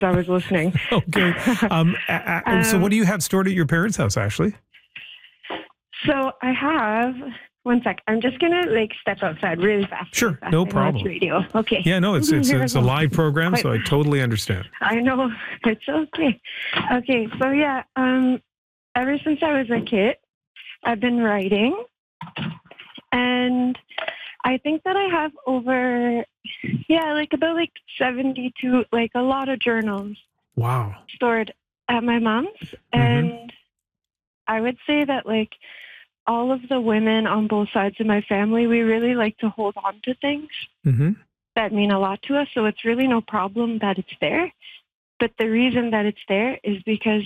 I was listening. Okay. So what do you have stored at your parents' house, Ashley? So I have, one sec. I'm just going to step outside really fast. Sure. Fast. No I know problem. it's radio. Okay. Yeah, no, it's a live program, Quite- so I totally understand. I know. It's okay. Okay. So yeah, ever since I was a kid, I've been writing, and I think that I have about 72, a lot of journals Wow. stored at my mom's. And I would say that all of the women on both sides of my family, we really like to hold on to things that mean a lot to us. So it's really no problem that it's there. But the reason that it's there is because,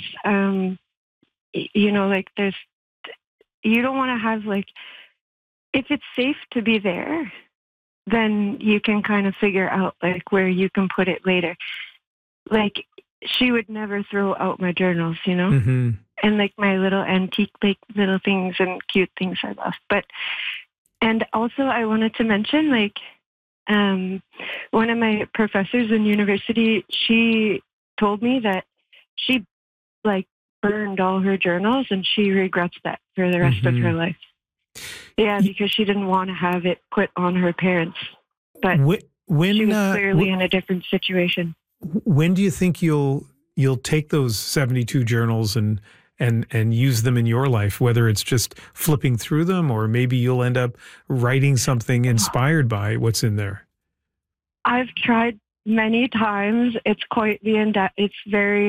there's, you don't want to have if it's safe to be there, then you can kind of figure out where you can put it later. She would never throw out my journals, and my little antique little things and cute things I love. And also I wanted to mention one of my professors in university, she told me that she burned all her journals and she regrets that for the rest of her life. Yeah, because she didn't want to have it put on her parents. But when she was clearly in a different situation. When do you think you'll take those 72 journals and use them in your life, whether it's just flipping through them or maybe you'll end up writing something inspired by what's in there? I've tried many times. It's quite it's very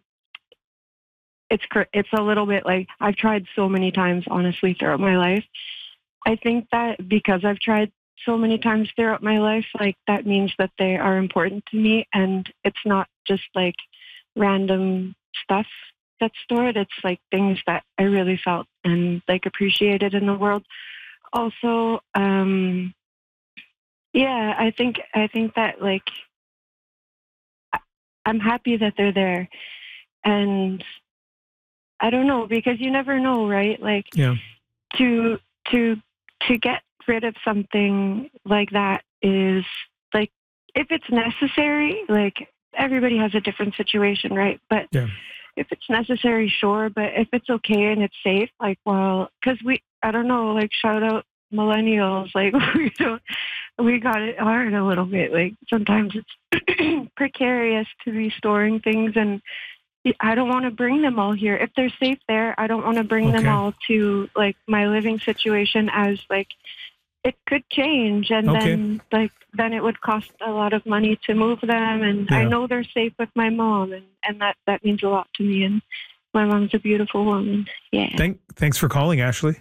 it's a little bit I've tried so many times, honestly, throughout my life. I think that because I've tried so many times throughout my life, that means that they are important to me, and it's not just random stuff that's stored. It's things that I really felt and appreciated in the world. Also, I think that I'm happy that they're there, and I don't know, because you never know, right? To get rid of something like that is if it's necessary, everybody has a different situation, right? But if it's necessary, sure. But if it's okay and it's safe, because I don't know, shout out millennials, we got it hard a little bit. Sometimes it's precarious to be storing things, and I don't want to bring them all here. If they're safe there, I don't want to bring them all to my living situation, as it could change, and then it would cost a lot of money to move them. And I know they're safe with my mom, and that means a lot to me. And my mom's a beautiful woman. Yeah. Thanks for calling, Ashley.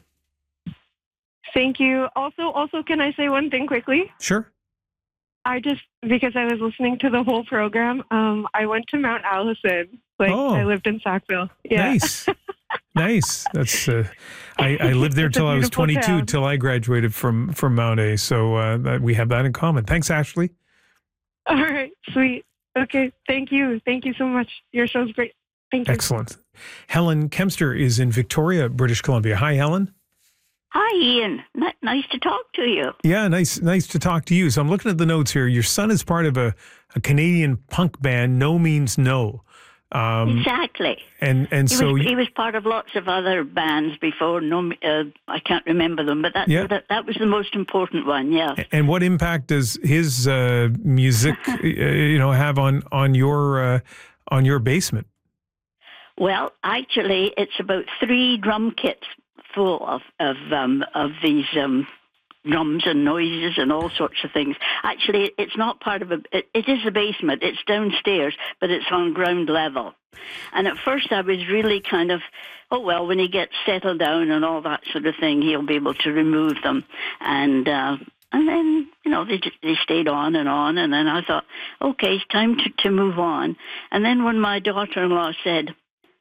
Thank you. Also, can I say one thing quickly? Sure. Because I was listening to the whole program, I went to Mount Allison. I lived in Sackville. Yeah. Nice. That's I lived there till I was 22, town. till I graduated from Mount A. So we have that in common. Thanks, Ashley. All right, sweet. Okay, thank you so much. Your show's great. Thank you. Excellent. Helen Kempster is in Victoria, British Columbia. Hi, Helen. Hi, Ian. Nice to talk to you. Yeah, nice to talk to you. So I'm looking at the notes here. Your son is part of a Canadian punk band, No Means No. Exactly. And he was part of lots of other bands before. No, I can't remember them, but that was the most important one. Yeah. And what impact does his music, have on your basement? Well, actually, it's about 3 drum kits full of these drums and noises and all sorts of things. Actually, it's not part of it is a basement. It's downstairs, but it's on ground level. And at first I was really kind of, when he gets settled down and all that sort of thing, he'll be able to remove them. And then, they stayed on. And then I thought, okay, it's time to move on. And then when my daughter-in-law said,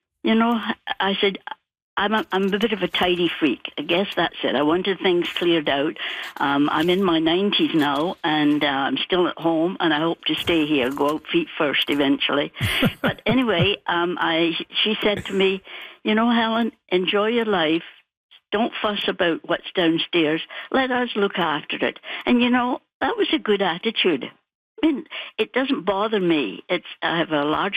I said, I'm a bit of a tidy freak. I guess that's it. I wanted things cleared out. I'm in my 90s now, and I'm still at home, and I hope to stay here, go out feet first eventually. But anyway, she said to me, Helen, enjoy your life. Don't fuss about what's downstairs. Let us look after it. And, that was a good attitude. I mean, it doesn't bother me. I have a large